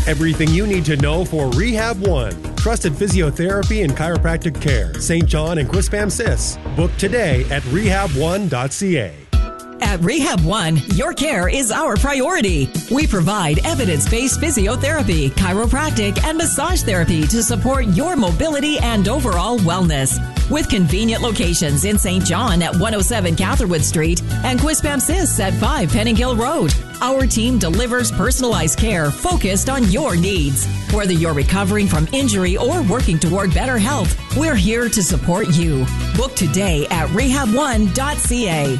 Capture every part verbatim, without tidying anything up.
Everything you need to know for Rehab One. Trusted physiotherapy and chiropractic care. Saint John and Quispamsis. Book today at rehab one dot c a. At Rehab One, your care is our priority. We provide evidence-based physiotherapy, chiropractic, and massage therapy to support your mobility and overall wellness. With convenient locations in Saint John at one oh seven Catherwood Street and Quispamsis at five Penninghill Road, our team delivers personalized care focused on your needs. Whether you're recovering from injury or working toward better health, we're here to support you. Book today at rehab one dot c a.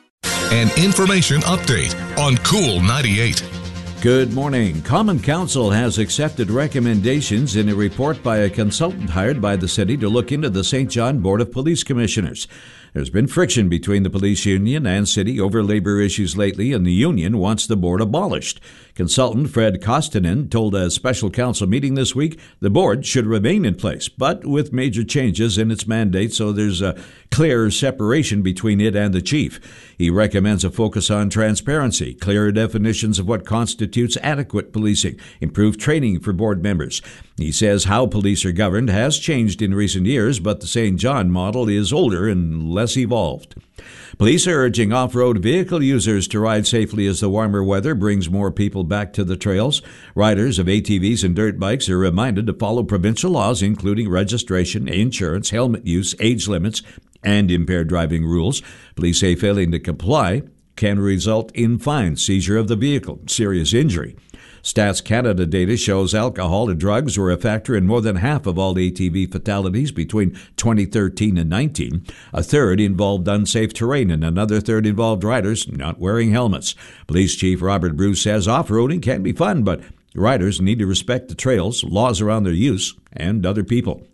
An information update on Cool ninety-eight. Good morning. Common Council has accepted recommendations in a report by a consultant hired by the city to look into the Saint John Board of Police Commissioners. There's been friction between the police union and city over labor issues lately, and the union wants the board abolished. Consultant Fred Kostanen told a special council meeting this week the board should remain in place, but with major changes in its mandate so there's a clear separation between it and the chief. He recommends a focus on transparency, clearer definitions of what constitutes adequate policing, improved training for board members. He says how police are governed has changed in recent years, but the Saint John model is older and less evolved. Police are urging off-road vehicle users to ride safely as the warmer weather brings more people back to the trails. Riders of A T Vs and dirt bikes are reminded to follow provincial laws, including registration, insurance, helmet use, age limits, and impaired driving rules. Police say failing to comply can result in fines, seizure of the vehicle, serious injury. Stats Canada data shows alcohol and drugs were a factor in more than half of all A T V fatalities between twenty thirteen and nineteen. A third involved unsafe terrain and another third involved riders not wearing helmets. Police Chief Robert Bruce says off-roading can be fun, but riders need to respect the trails, laws around their use, and other people.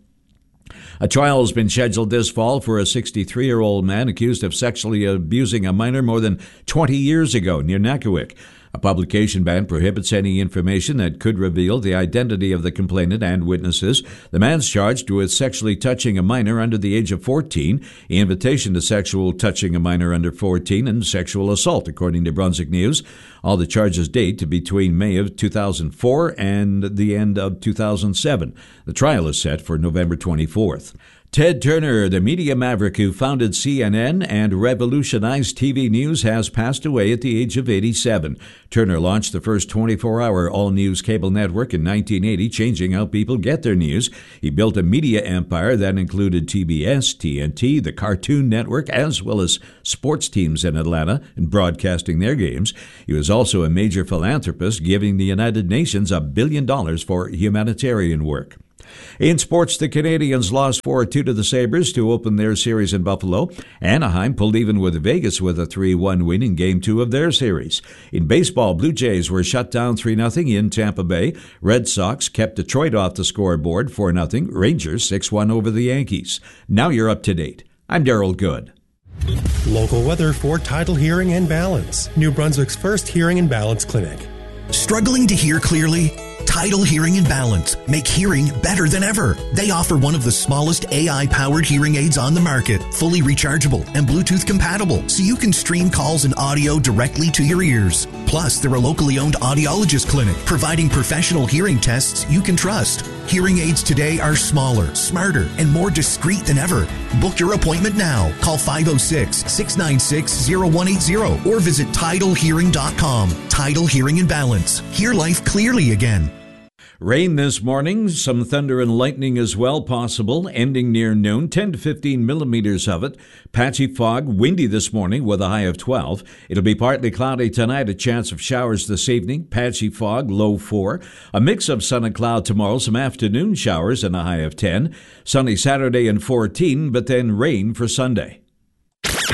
A trial has been scheduled this fall for a sixty-three-year-old man accused of sexually abusing a minor more than twenty years ago near Nakawik. A publication ban prohibits any information that could reveal the identity of the complainant and witnesses. The man's charged with sexually touching a minor under the age of fourteen, invitation to sexual touching a minor under fourteen, and sexual assault, according to Brunswick News. All the charges date to between May of two thousand four and the end of two thousand seven. The trial is set for November twenty-fourth. Ted Turner, the media maverick who founded C N N and revolutionized T V news, has passed away at the age of eighty-seven. Turner launched the first twenty-four hour all-news cable network in nineteen eighty, changing how people get their news. He built a media empire that included T B S, T N T, the Cartoon Network, as well as sports teams in Atlanta and broadcasting their games. He was also a major philanthropist, giving the United Nations a billion dollars for humanitarian work. In sports, the Canadians lost four two to the Sabres to open their series in Buffalo. Anaheim pulled even with Vegas with a three one win in Game two of their series. In baseball, Blue Jays were shut down three nothing in Tampa Bay. Red Sox kept Detroit off the scoreboard four nothing. Rangers six one over the Yankees. Now you're up to date. I'm Darryl Good. Local weather for Tidal Hearing and Balance, New Brunswick's first hearing and balance clinic. Struggling to hear clearly? Tidal Hearing and Balance make hearing better than ever. They offer one of the smallest A I-powered hearing aids on the market, fully rechargeable and Bluetooth compatible, so you can stream calls and audio directly to your ears. Plus, they're a locally owned audiologist clinic, providing professional hearing tests you can trust. Hearing aids today are smaller, smarter, and more discreet than ever. Book your appointment now. Call five oh six, six nine six, oh one eight oh or visit tidal hearing dot com. Tidal Hearing and Balance. Hear life clearly again. Rain this morning, some thunder and lightning as well possible, ending near noon, ten to fifteen millimeters of it. Patchy fog, windy this morning with a high of twelve. It'll be partly cloudy tonight, a chance of showers this evening. Patchy fog, low four. A mix of sun and cloud tomorrow, some afternoon showers and a high of ten. Sunny Saturday and fourteen, but then rain for Sunday.